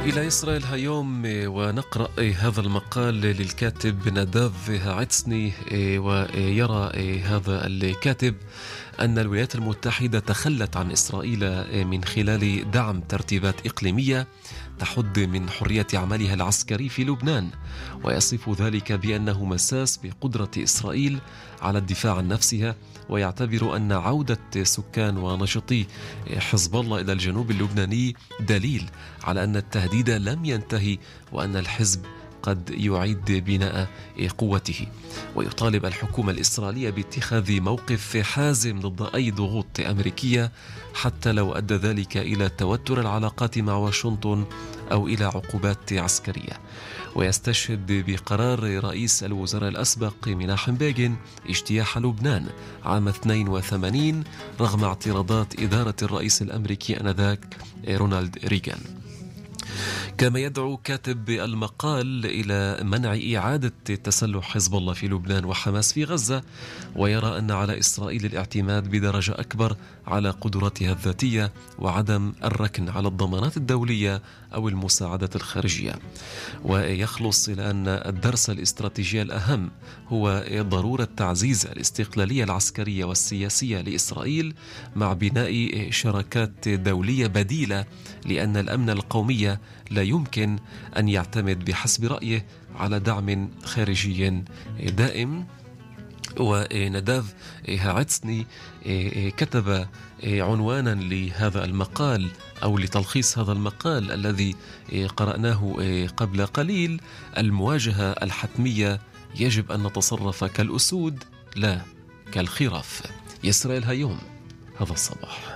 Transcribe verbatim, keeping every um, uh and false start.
إلى إسرائيل هيوم ونقرأ هذا المقال للكاتب ناداف عتسني. ويرى هذا الكاتب أن الولايات المتحدة تخلت عن إسرائيل من خلال دعم ترتيبات إقليمية تحد من حرية عملها العسكري في لبنان، ويصف ذلك بأنه مساس بقدرة إسرائيل على الدفاع عن نفسها، ويعتبر أن عودة سكان ونشطي حزب الله إلى الجنوب اللبناني دليل على أن التهديد لم ينتهي وأن الحزب قد يعيد بناء قوته. ويطالب الحكومة الإسرائيلية باتخاذ موقف حازم ضد أي ضغوط أمريكية حتى لو أدى ذلك إلى توتر العلاقات مع واشنطن أو إلى عقوبات عسكرية. ويستشهد بقرار رئيس الوزراء الأسبق مناحم بيغين اجتياح لبنان عام اثنين وثمانين رغم اعتراضات إدارة الرئيس الأمريكي آنذاك رونالد ريغان. كما يدعو كاتب المقال إلى منع إعادة تسلح حزب الله في لبنان وحماس في غزة، ويرى أن على إسرائيل الاعتماد بدرجة أكبر على قدراتها الذاتية وعدم الركن على الضمانات الدولية أو المساعدة الخارجية. ويخلص إلى أن الدرس الاستراتيجي الأهم هو ضرورة تعزيز الاستقلالية العسكرية والسياسية لإسرائيل مع بناء شراكات دولية بديلة، لأن الأمن القومي لا يمكن أن يعتمد بحسب رأيه على دعم خارجي دائم. وناداف عتسني كتب عنوانا لهذا المقال أو لتلخيص هذا المقال الذي قرأناه قبل قليل: المواجهة الحتمية يجب أن نتصرف كالأسود لا كالخراف. إسرائيل هيوم هذا الصباح.